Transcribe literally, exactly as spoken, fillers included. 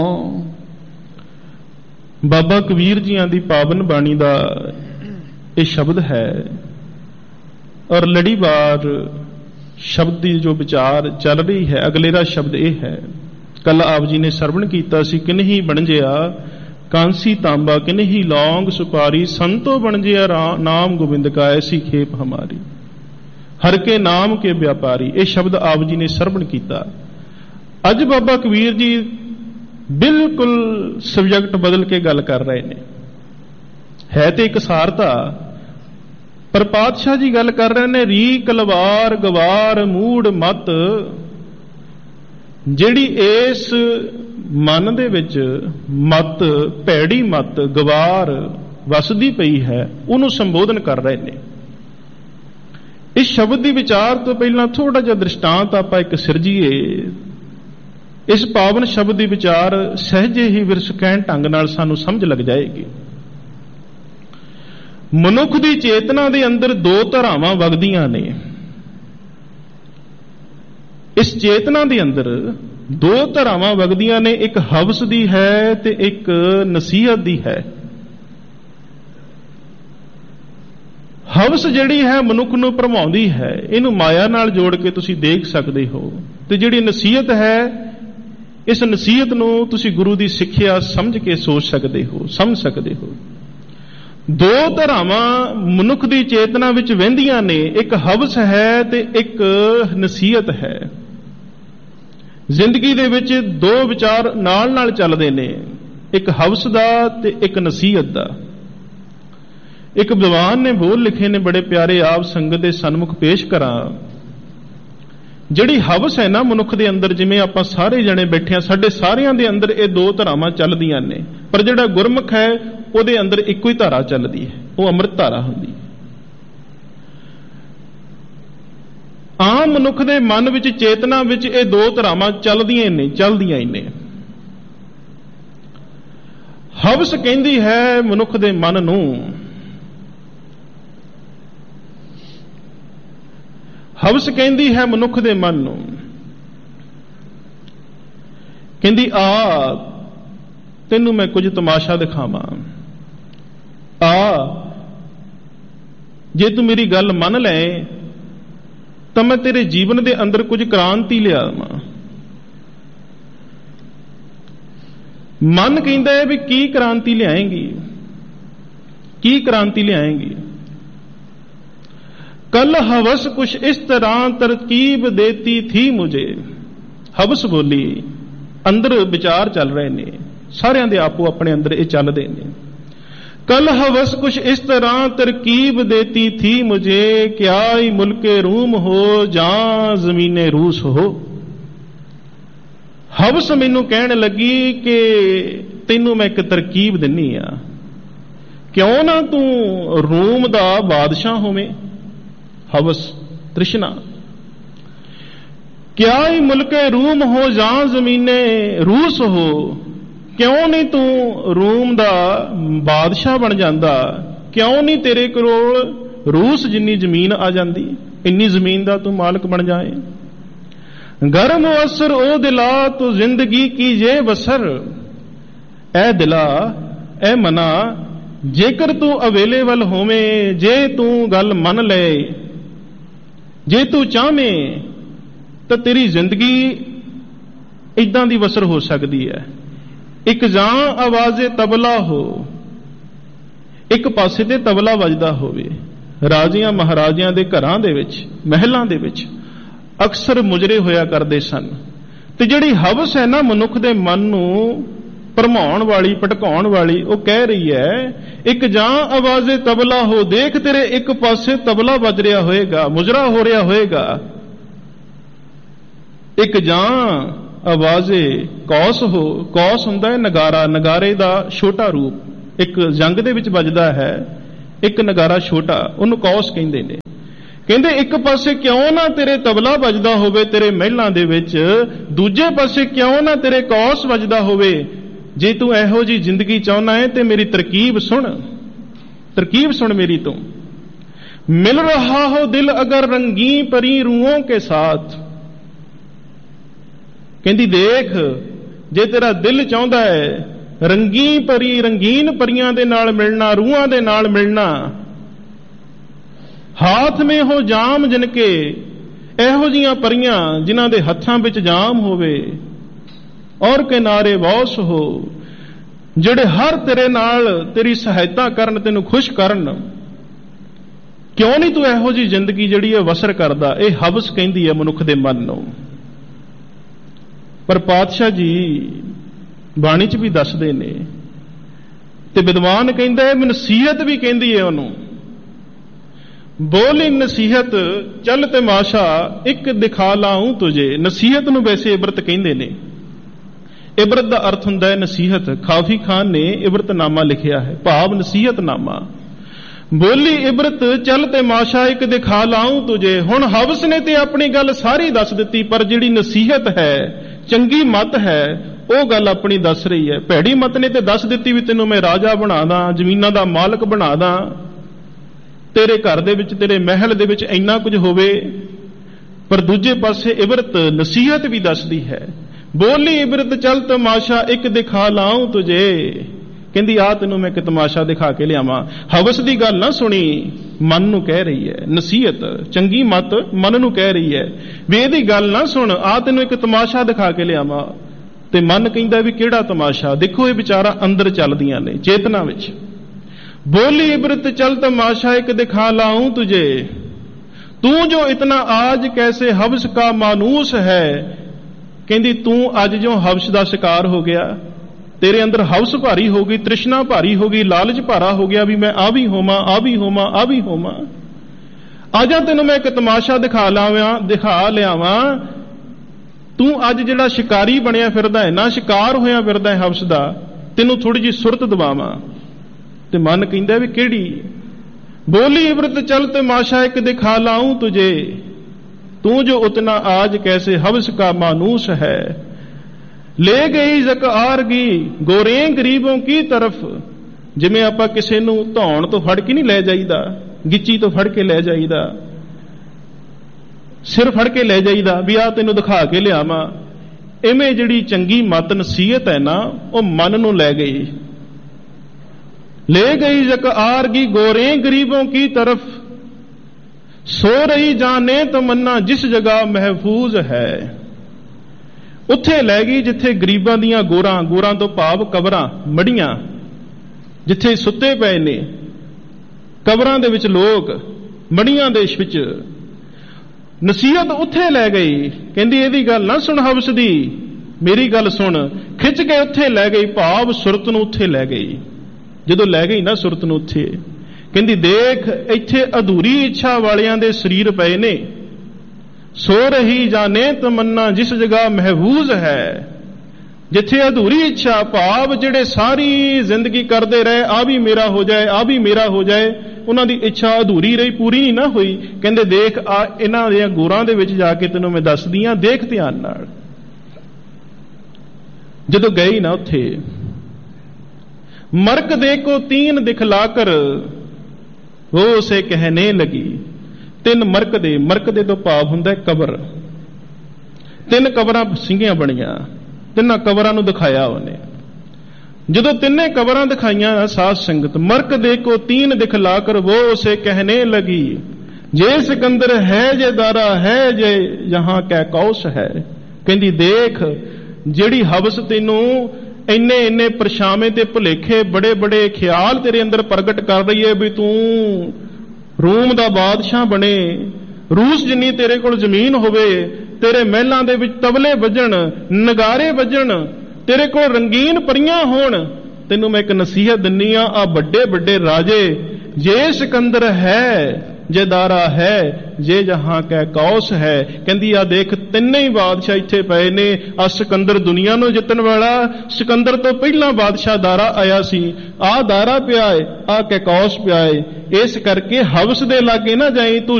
ਬਾਬਾ ਕਬੀਰ ਜੀਆਂ ਦੀ ਪਾਵਨ ਬਾਣੀ ਦਾ ਇਹ ਸ਼ਬਦ ਹੈ ਔਰ ਲੜੀਵਾਰ ਸ਼ਬਦ ਦੀ ਜੋ ਵਿਚਾਰ ਚੱਲ ਰਹੀ ਹੈ। ਅਗਲੇਰਾ ਸ਼ਬਦ ਇਹ ਹੈ, ਕੱਲ ਆਪ ਜੀ ਨੇ ਸਰਵਣ ਕੀਤਾ ਸੀ, ਕਿਨਹੀ ਬਣਜਿਆ ਕਾਂਸੀ ਤਾਂਬਾ ਕਿਨਹੀ ਲੌਂਗ ਸੁਪਾਰੀ, ਸੰਤੋ ਬਣਜਿਆ ਨਾਮ ਗੋਬਿੰਦ ਕਾ ਐਸੀ ਖੇਪ ਹਮਾਰੀ, ਹਰ ਕੇ ਨਾਮ ਕੇ ਵਿਆਪਾਰੀ। ਇਹ ਸ਼ਬਦ ਆਪ ਜੀ ਨੇ ਸਰਵਣ ਕੀਤਾ। ਅੱਜ ਬਾਬਾ ਕਬੀਰ ਜੀ ਬਿਲਕੁਲ ਸਬਜੈਕਟ ਬਦਲ ਕੇ ਗੱਲ ਕਰ ਰਹੇ ਨੇ। ਹੈ ਤੇ ਇੱਕ ਸਾਰਤਾ, ਪਰ ਪਾਤਸ਼ਾਹ ਜੀ ਗੱਲ ਕਰ ਰਹੇ ਨੇ ਰੀ ਕਲਵਾਰ ਗਵਾਰ ਮੂੜ ਮਤ। ਜਿਹੜੀ ਇਸ ਮਨ ਦੇ ਵਿੱਚ ਮਤ, ਭੈੜੀ ਮਤ, ਗਵਾਰ ਵਸਦੀ ਪਈ ਹੈ, ਉਹਨੂੰ ਸੰਬੋਧਨ ਕਰ ਰਹੇ ਨੇ। ਇਸ ਸ਼ਬਦ ਦੀ ਵਿਚਾਰ ਤੋਂ ਪਹਿਲਾਂ ਥੋੜਾ ਜਿਹਾ ਦ੍ਰਿਸ਼ਟਾਂਤ ਆਪਾਂ ਇੱਕ ਸਿਰਜੀਏ। ਇਸ ਪਾਵਨ ਸ਼ਬਦ ਦੀ ਵਿਚਾਰ ਸਹਿਜੇ ਹੀ ਵਿਰਸਕੈਨ ਢੰਗ ਨਾਲ ਸਾਨੂੰ ਸਮਝ ਲੱਗ ਜਾਏਗੀ। ਮਨੁੱਖ ਦੀ ਚੇਤਨਾ ਦੇ ਅੰਦਰ ਦੋ ਧਾਰਾਵਾਂ ਵਗਦੀਆਂ ਨੇ। ਇਸ ਚੇਤਨਾ ਦੇ ਅੰਦਰ ਦੋ ਧਾਰਾਵਾਂ ਵਗਦੀਆਂ ਨੇ, ਇੱਕ ਹਵਸ ਦੀ ਹੈ ਤੇ ਇੱਕ ਨਸੀਹਤ ਦੀ ਹੈ। ਹਵਸ ਜਿਹੜੀ ਹੈ ਮਨੁੱਖ ਨੂੰ ਭਰਮਾਉਂਦੀ ਹੈ, ਇਹਨੂੰ ਮਾਇਆ ਨਾਲ ਜੋੜ ਕੇ ਤੁਸੀਂ ਦੇਖ ਸਕਦੇ ਹੋ। ਤੇ ਜਿਹੜੀ ਨਸੀਹਤ ਹੈ, ਇਸ ਨਸੀਹਤ ਨੂੰ ਤੁਸੀਂ ਗੁਰੂ ਦੀ ਸਿੱਖਿਆ ਸਮਝ ਕੇ ਸੋਚ ਸਕਦੇ ਹੋ, ਸਮਝ ਸਕਦੇ ਹੋ। ਦੋ ਧਾਰਾਵਾਂ ਮਨੁੱਖ ਦੀ ਚੇਤਨਾ ਵਿੱਚ ਵਹਿੰਦੀਆਂ ਨੇ, ਇੱਕ ਹਵਸ ਹੈ ਤੇ ਇੱਕ ਨਸੀਹਤ ਹੈ। ਜ਼ਿੰਦਗੀ ਦੇ ਵਿੱਚ ਦੋ ਵਿਚਾਰ ਨਾਲ ਨਾਲ ਚੱਲਦੇ ਨੇ, ਇੱਕ ਹਵਸ ਦਾ ਤੇ ਇੱਕ ਨਸੀਹਤ ਦਾ। ਇੱਕ ਵਿਦਵਾਨ ਨੇ ਬੋਲ ਲਿਖੇ ਨੇ ਬੜੇ ਪਿਆਰੇ, ਆਪ ਸੰਗਤ ਦੇ ਸਨਮੁਖ ਪੇਸ਼ ਕਰਾਂ। ਜਿਹੜੀ ਹਵਸ ਹੈ ਨਾ ਮਨੁੱਖ ਦੇ ਅੰਦਰ, ਜਿਵੇਂ ਆਪਾਂ ਸਾਰੇ ਜਣੇ ਬੈਠੇ ਆ, ਸਾਡੇ ਸਾਰਿਆਂ ਦੇ ਅੰਦਰ ਇਹ ਦੋ ਧਾਰਾਵਾਂ ਚੱਲਦੀਆਂ ਨੇ, ਪਰ ਜਿਹੜਾ ਗੁਰਮੁਖ ਹੈ ਉਹਦੇ ਅੰਦਰ ਇੱਕੋ ਹੀ ਧਾਰਾ ਚੱਲਦੀ ਹੈ, ਉਹ ਅੰਮ੍ਰਿਤ ਧਾਰਾ ਹੁੰਦੀ ਹੈ। ਆਮ ਮਨੁੱਖ ਦੇ ਮਨ ਵਿੱਚ, ਚੇਤਨਾ ਵਿੱਚ ਇਹ ਦੋ ਧਾਰਾਵਾਂ ਚੱਲਦੀਆਂ ਨੇ, ਚੱਲਦੀਆਂ ਹੀ ਨੇ। ਹਵਸ ਕਹਿੰਦੀ ਹੈ ਮਨੁੱਖ ਦੇ ਮਨ ਨੂੰ, ਹਵਸ ਕਹਿੰਦੀ ਹੈ ਮਨੁੱਖ ਦੇ ਮਨ ਨੂੰ, ਕਹਿੰਦੀ ਆ ਤੈਨੂੰ ਮੈਂ ਕੁਝ ਤਮਾਸ਼ਾ ਦਿਖਾਵਾਂ, ਆ ਜੇ ਤੂੰ ਮੇਰੀ ਗੱਲ ਮੰਨ ਲੈ ਤਾਂ ਮੈਂ ਤੇਰੇ ਜੀਵਨ ਦੇ ਅੰਦਰ ਕੁਝ ਕ੍ਰਾਂਤੀ ਲਿਆਵਾਂ। ਮਨ ਕਹਿੰਦਾ ਹੈ ਵੀ ਕੀ ਕ੍ਰਾਂਤੀ ਲਿਆਏਂਗੀ, ਕੀ ਕ੍ਰਾਂਤੀ ਲਿਆਏਂਗੀ। कल हवस कुछ इस तरह तरकीब देती थी मुझे। हवस बोली, अंदर विचार चल रहे ने, सारियां दे आपो अपने अंदर ये चलदे ने। कल हवस कुछ इस तरह तरकीब देती थी मुझे, क्या ही मुल्के रूम हो जां ज़मीने रूस हो। हवस मैनू कहण लगी कि तैनू मैं एक तरकीब दिन्नी आ, क्यों ना तू रूम दा बादशाह होवे। हवस तृष्णा, क्या ही मुल्के रूम हो जां ज़मीने रूस हो। क्यों नहीं तू रूम दा बादशाह बन जांदा, क्यों नहीं तेरे कोल रूस जिन्नी जमीन आ जांदी, इन्नी जमीन दा तू मालक बन जाए। गर्म असर ओ दिला तू जिंदगी की ये बसर। ए दिला, ए मना, जेकर तू अवेलेबल होवे, जे तू गल मन ले, जे तू चाहे तो तेरी जिंदगी इदां दी बसर हो सकती है। एक जां आवाज़े तबला हो, एक पासे ते तबला वजदा होवे। राजियां महाराजियां दे घरां दे विच, महलां दे विच अक्सर मुजरे होया करदे सन। ते जिहड़ी हवस है ना मनुख दे मन नूं भरमाउण वाली, भटकाउण वाली, वो कह रही है एक जां आवाज़े तबला हो। देख तेरे एक पासे तबला बज रहा होएगा, मुजरा हो रहा होएगा। एक जां आवाज़े कौस हो, कौस हुंदा है नगारा, नगारे दा छोटा रूप, एक जंग दे विच बजदा है, एक नगारा छोटा, उहनूं कौस कहिंदे ने। कहंदे एक पासे क्यों ना तेरे तबला बजदा होवे तेरे महलां दे विच, दूजे पासे क्यों ना तेरे कौस बजदा होवे। जे तू इहो जी जिंदगी चाहना है तो मेरी तरकीब सुन, तरकीब सुन मेरी तू। मिल रहा हो दिल अगर रंगी परी रूहों के साथ। कहंदी देख ਜੇ ਤੇਰਾ ਦਿਲ ਚਾਹੁੰਦਾ ਹੈ ਰੰਗੀ ਪਰੀ ਰੰਗੀਨ ਪਰੀਆਂ ਦੇ ਨਾਲ ਮਿਲਣਾ, ਰੂਹਾਂ ਦੇ ਨਾਲ ਮਿਲਣਾ, ਹਾਥ ਮੇ ਹੋ ਜਾਮ ਜਿਨਕੇ, ਇਹੋ ਜੀਆਂ ਪਰੀਆਂ ਜਿਨ੍ਹਾਂ ਦੇ ਹੱਥਾਂ ਵਿੱਚ ਜਾਮ ਹੋਵੇ, ਔਰ ਕਿਨਾਰੇ ਬੌਸ ਹੋ, ਜਿਹੜੇ ਹਰ ਤੇਰੇ ਨਾਲ ਤੇਰੀ ਸਹਾਇਤਾ ਕਰਨ, ਤੈਨੂੰ ਖੁਸ਼ ਕਰਨ। ਕਿਉਂ ਨਹੀਂ ਤੂੰ ਇਹੋ ਜਿਹੀ ਜ਼ਿੰਦਗੀ ਜਿਹੜੀ ਹੈ ਵਸਰ ਕਰਦਾ? ਇਹ ਹਵਸ ਕਹਿੰਦੀ ਹੈ ਮਨੁੱਖ ਦੇ ਮਨ ਨੂੰ। ਪਰ ਪਾਤਸ਼ਾਹ ਜੀ ਬਾਣੀ 'ਚ ਵੀ ਦੱਸਦੇ ਨੇ, ਤੇ ਵਿਦਵਾਨ ਕਹਿੰਦਾ ਹੈ, ਨਸੀਹਤ ਵੀ ਕਹਿੰਦੀ ਹੈ ਉਹਨੂੰ। ਬੋਲੀ ਨਸੀਹਤ ਚੱਲ ਤਮਾਸ਼ਾ ਇੱਕ ਦਿਖਾ ਲਾਊਂ ਤੁਝੇ। ਨਸੀਹਤ ਨੂੰ ਵੈਸੇ ਇਬਰਤ ਕਹਿੰਦੇ ਨੇ। ਇਬਰਤ ਦਾ ਅਰਥ ਹੁੰਦਾ ਹੈ ਨਸੀਹਤ। ਕਾਫੀ ਖਾਨ ਨੇ ਇਬਰਤਨਾਮਾ ਲਿਖਿਆ ਹੈ, ਭਾਵ ਨਸੀਹਤਨਾਮਾ। ਬੋਲੀ ਇਬਰਤ ਚੱਲ ਤਮਾਸ਼ਾ ਇੱਕ ਦਿਖਾ ਲਾਊਂ ਤੁਝੇ। ਹੁਣ ਹਵਸ ਨੇ ਤੇ ਆਪਣੀ ਗੱਲ ਸਾਰੀ ਦੱਸ ਦਿੱਤੀ, ਪਰ ਜਿਹੜੀ ਨਸੀਹਤ ਹੈ, ਚੰਗੀ ਮੱਤ ਹੈ, ਉਹ ਗੱਲ ਆਪਣੀ ਦੱਸ ਰਹੀ ਹੈ। ਭੈੜੀ ਮੱਤ ਨੇ ਤੇ ਦੱਸ ਦਿੱਤੀ ਵੀ ਤੈਨੂੰ ਮੈਂ ਰਾਜਾ ਬਣਾ ਦਾਂ, ਜ਼ਮੀਨਾਂ ਦਾ ਮਾਲਕ ਬਣਾ ਦਾਂ, ਤੇਰੇ ਘਰ ਦੇ ਵਿੱਚ, ਤੇਰੇ ਮਹਿਲ ਦੇ ਵਿੱਚ ਇੰਨਾ ਕੁਝ ਹੋਵੇ। ਪਰ ਦੂਜੇ ਪਾਸੇ ਇਬਰਤ ਨਸੀਹਤ ਵੀ ਦੱਸਦੀ ਹੈ। ਬੋਲੀ ਇਬਰਤ ਚੱਲ ਤਮਾਸ਼ਾ ਇੱਕ ਦਿਖਾ ਲਾਊਂ ਤੁਝੇ। ਕਹਿੰਦੀ ਆ ਤੈਨੂੰ ਮੈਂ ਇੱਕ ਤਮਾਸ਼ਾ ਦਿਖਾ ਕੇ ਲਿਆਵਾਂ। ਹਵਸ ਦੀ ਗੱਲ ਨਾ ਸੁਣੀ, ਮਨ ਨੂੰ ਕਹਿ ਰਹੀ ਹੈ। ਨਸੀਹਤ, ਚੰਗੀ ਮੱਤ ਮਨ ਨੂੰ ਕਹਿ ਰਹੀ ਹੈ ਵੀ ਇਹਦੀ ਗੱਲ ਨਾ ਸੁਣ, ਆ ਤੈਨੂੰ ਇੱਕ ਤਮਾਸ਼ਾ ਦਿਖਾ ਕੇ ਲਿਆਵਾਂ। ਤੇ ਮਨ ਕਹਿੰਦਾ ਵੀ ਕਿਹੜਾ ਤਮਾਸ਼ਾ? ਦੇਖੋ ਇਹ ਵਿਚਾਰਾਂ ਅੰਦਰ ਚੱਲਦੀਆਂ ਨੇ, ਚੇਤਨਾ ਵਿੱਚ। ਬੋਲੀ ਇਬਰਤ ਚਲ ਤਮਾਸ਼ਾ ਇੱਕ ਦਿਖਾ ਲਾऊं तुझे, ਤੂੰ ਜੋ ਇਤਨਾ ਆਜ ਕੈਸੇ ਹਵਸ ਕਾ ਮਾਨੂਸ ਹੈ। ਕਹਿੰਦੀ ਤੂੰ ਅੱਜ ਜੋ ਹਵਸ ਦਾ ਸ਼ਿਕਾਰ ਹੋ ਗਿਆ, ਤੇਰੇ ਅੰਦਰ ਹਵਸ ਭਾਰੀ ਹੋ ਗਈ, ਤ੍ਰਿਸ਼ਨਾ ਭਾਰੀ ਹੋ ਗਈ, ਲਾਲਚ ਭਾਰਾ ਹੋ ਗਿਆ ਵੀ ਮੈਂ ਆ ਵੀ ਹੋਵਾਂ, ਆ ਵੀ ਹੋਵਾਂ, ਆ ਵੀ ਹੋਵਾਂ। ਆਜਾ ਤੈਨੂੰ ਮੈਂ ਇੱਕ ਤਮਾਸ਼ਾ ਦਿਖਾ ਲਾਵਾਂ, ਦਿਖਾ ਲਿਆਵਾਂ। ਤੂੰ ਅੱਜ ਜਿਹੜਾ ਸ਼ਿਕਾਰੀ ਬਣਿਆ ਫਿਰਦਾ ਹੈ ਨਾ, ਸ਼ਿਕਾਰ ਹੋਇਆ ਫਿਰਦਾ ਹੈ ਹਵਸ ਦਾ, ਤੈਨੂੰ ਥੋੜੀ ਜਿਹੀ ਸੁਰਤ ਦਵਾਵਾਂ। ਤੇ ਮਨ ਕਹਿੰਦਾ ਵੀ ਕਿਹੜੀ? ਬੋਲੀ ਇਬਰਤ ਚਲ ਤਮਾਸ਼ਾ ਇੱਕ ਦਿਖਾ ਲਾऊं तुझे, ਤੂੰ ਜੋ ਉਤਨਾ ਆਜ ਕੈਸੇ ਹਵਸ ਕਾ ਮਾਨੂਸ ਹੈ। ਲੈ ਗਈ ਜ਼ਕਾਰਗੀ ਗੋਰੇ ਗਰੀਬੋਂ ਕੀ ਤਰਫ। ਜਿਵੇਂ ਆਪਾਂ ਕਿਸੇ ਨੂੰ ਧੌਣ ਤੋਂ ਫੜ ਕੇ ਨਹੀਂ ਲੈ ਜਾਈਦਾ, ਗਿੱਚੀ ਤੋਂ ਫੜ ਕੇ ਲੈ ਜਾਈਦਾ, ਸਿਰ ਫੜ ਕੇ ਲੈ ਜਾਈਦਾ ਵੀ ਆ ਤੈਨੂੰ ਦਿਖਾ ਕੇ ਲਿਆਵਾਂ। ਇਵੇਂ ਜਿਹੜੀ ਚੰਗੀ ਮੱਤ ਨਸੀਹਤ ਹੈ ਨਾ, ਉਹ ਮਨ ਨੂੰ ਲੈ ਗਈ। ले गई ज़क़आरगी गोरे गरीबों की तरफ, सो रही जाने तमन्ना जिस जगह महफूज है। ਉੱਥੇ ਲੈ ਗਈ ਜਿੱਥੇ ਗਰੀਬਾਂ ਦੀਆਂ ਗੋਰਾਂ, ਗੋਰਾਂ ਤੋਂ ਭਾਵ ਕਬਰਾਂ, ਮੜੀਆਂ, ਜਿੱਥੇ ਸੁੱਤੇ ਪਏ ਨੇ ਕਬਰਾਂ ਦੇ ਵਿੱਚ ਲੋਕ, ਮੜੀਆਂ ਦੇ ਵਿੱਚ। ਨਸੀਹਤ ਉੱਥੇ ਲੈ ਗਈ। ਕਹਿੰਦੀ ਇਹਦੀ ਗੱਲ ਨਾ ਸੁਣ ਹਵਸ ਦੀ, ਮੇਰੀ ਗੱਲ ਸੁਣ। ਖਿੱਚ ਕੇ ਉੱਥੇ ਲੈ ਗਈ, ਭਾਵ ਸੁਰਤ ਨੂੰ ਉੱਥੇ ਲੈ ਗਈ। ਜਦੋਂ ਲੈ ਗਈ ਨਾ ਸੁਰਤ ਨੂੰ ਉੱਥੇ, ਕਹਿੰਦੀ ਦੇਖ ਇੱਥੇ ਅਧੂਰੀ ਇੱਛਾ ਵਾਲਿਆਂ ਦੇ ਸਰੀਰ ਪਏ ਨੇ। ਸੋ ਰਹੀ ਜਾਣੇ ਤਮੰਨਾ ਜਿਸ ਜਗ੍ਹਾ ਮਹਿਫੂਜ਼ ਹੈ। ਜਿੱਥੇ ਅਧੂਰੀ ਇੱਛਾ, ਭਾਵ ਜਿਹੜੇ ਸਾਰੀ ਜ਼ਿੰਦਗੀ ਕਰਦੇ ਰਹੇ ਆ ਵੀ ਮੇਰਾ ਹੋ ਜਾਏ, ਆ ਵੀ ਮੇਰਾ ਹੋ ਜਾਏ, ਉਹਨਾਂ ਦੀ ਇੱਛਾ ਅਧੂਰੀ ਰਹੀ, ਪੂਰੀ ਨਹੀਂ ਨਾ ਹੋਈ। ਕਹਿੰਦੇ ਦੇਖ ਆ ਇਹਨਾਂ ਦੀਆਂ ਗੋਰਾਂ ਦੇ ਵਿੱਚ ਜਾ ਕੇ ਤੈਨੂੰ ਮੈਂ ਦੱਸਦੀ ਆਂ, ਦੇਖ ਧਿਆਨ ਨਾਲ। ਜਦੋਂ ਗਈ ਨਾ ਉੱਥੇ, मर्क दे को तीन दिखलाकर वो उसे कहने लगी। ਤਿੰਨ ਮਰਕ ਦੇ, ਮਰਕ ਦੇ ਤੋਂ ਭਾਵ ਹੁੰਦਾ ਕਬਰ। ਤਿੰਨ ਕਬਰਾਂ ਸਿੰਘੀਆਂ ਬਣੀਆਂ, ਤਿੰਨਾਂ ਕਬਰਾਂ ਨੂੰ ਦਿਖਾਇਆ ਉਹਨੇ। ਜਦੋਂ ਤਿੰਨੇ ਕਬਰਾਂ ਦਿਖਾਈਆਂ ਸਾਧ ਸੰਗਤ, ਮਰਕ ਦੇ ਕੋ ਤੀਨ ਦਿਖਲਾ ਕਰ वो उसे कहने लगी, ਜੇ ਸਿਕੰਦਰ ਹੈ ਜੇ ਦਾਰਾ ਹੈ ਜੇ ਜਹਾਂ ਕੈ ਕੌਸ ਹੈ। ਕਹਿੰਦੀ ਦੇਖ ਜਿਹੜੀ ਹਵਸ ਤੈਨੂੰ ਇੰਨੇ ਇੰਨੇ ਪਰਛਾਵੇਂ ਤੇ ਭੁਲੇਖੇ, ਬੜੇ ਬੜੇ ਖਿਆਲ ਤੇਰੇ ਅੰਦਰ ਪ੍ਰਗਟ ਕਰ ਰਹੀ ਹੈ ਵੀ ਤੂੰ ਰੂਮ ਦਾ ਬਾਦਸ਼ਾਹ ਬਣੇ, ਰੂਸ ਜਿੰਨੀ ਤੇਰੇ ਕੋਲ ਜ਼ਮੀਨ ਹੋਵੇ, ਤੇਰੇ ਮਹਿਲਾਂ ਦੇ ਵਿੱਚ ਤਬਲੇ ਵੱਜਣ, ਨਗਾਰੇ ਵੱਜਣ, ਤੇਰੇ ਕੋਲ ਰੰਗੀਨ ਪਰੀਆਂ ਹੋਣ। ਤੈਨੂੰ ਮੈਂ ਇੱਕ ਨਸੀਹਤ ਦਿੰਨੀ ਆ, ਆ ਵੱਡੇ ਵੱਡੇ ਰਾਜੇ, ਜੇ ਸਿਕੰਦਰ ਹੈ ਜੇ ਦਾਰਾ ਹੈ ਜੇ ਜਹਾਂ ਕੈ ਕੌਸ ਹੈ। ਕਹਿੰਦੀ ਆ ਦੇਖ ਤਿੰਨੇ ਹੀ ਬਾਦਸ਼ਾਹ ਇੱਥੇ ਪਏ ਨੇ। ਆ ਸਿਕੰਦਰ ਦੁਨੀਆ ਨੂੰ ਜਿੱਤਣ ਵਾਲਾ, ਸਿਕੰਦਰ ਤੋਂ ਪਹਿਲਾਂ ਬਾਦਸ਼ਾਹ ਦਾਰਾ ਆਇਆ ਸੀ, ਆ ਦਾਰਾ ਪਿਆ ਏ, ਆ ਕੈ ਕੌਸ ਪਿਆ ਏ। ਇਸ ਕਰਕੇ ਹਵਸ ਦੇ ਲਾਗੇ ਨਾ ਜਾਈ ਤੂੰ,